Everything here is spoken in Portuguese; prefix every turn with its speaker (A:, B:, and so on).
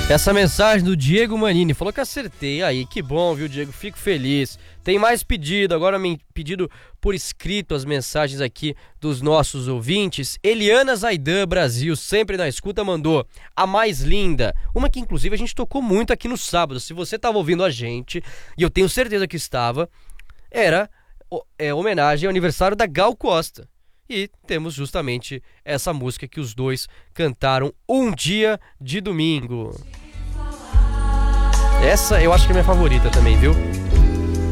A: Essa mensagem do Diego Manini, falou que acertei. Aí, que bom, viu, Diego? Fico feliz. Tem mais pedido, agora pedido por escrito as mensagens aqui dos nossos ouvintes. Eliana Zaidan Brasil, sempre na escuta, mandou a mais linda. Uma que inclusive a gente tocou muito aqui no sábado. Se você estava ouvindo a gente, e eu tenho certeza que estava, era homenagem ao aniversário da Gal Costa. E temos justamente essa música que os dois cantaram Um Dia de Domingo. Essa eu acho que é minha favorita também, viu?